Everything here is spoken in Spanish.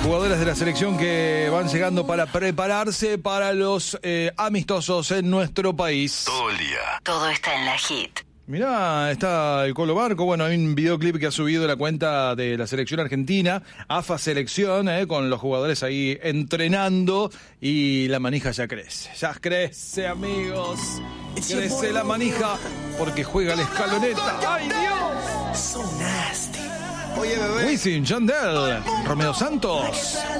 Jugadores de la selección que van llegando para prepararse para los amistosos en nuestro país. Todo el día. Todo está en la Hit. Mirá, está el Colo Barco. Bueno, hay un videoclip que ha subido la cuenta de la selección argentina, AFA Selección, con los jugadores ahí entrenando y la manija ya crece. Ya crece, amigos. Crece la manija porque juega la escaloneta. ¡Ay, Dios! So nasty. Oye, bebé. Wisin, Yandel, Romeo Santos.